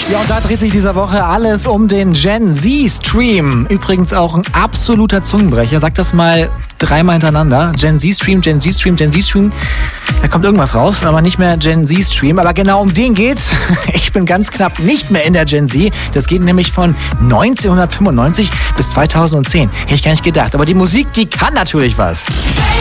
Ja, und da dreht sich dieser Woche alles um den Gen Z-Stream. Übrigens auch ein absoluter Zungenbrecher. Sag das mal dreimal hintereinander. Gen Z-Stream, Gen Z-Stream, Gen Z-Stream. Da kommt irgendwas raus, aber nicht mehr Gen Z-Stream. Aber genau um den geht's. Ich bin ganz knapp nicht mehr in der Gen Z. Das geht nämlich von 1995 bis 2010. Hätte ich gar nicht gedacht. Aber die Musik, die kann natürlich was.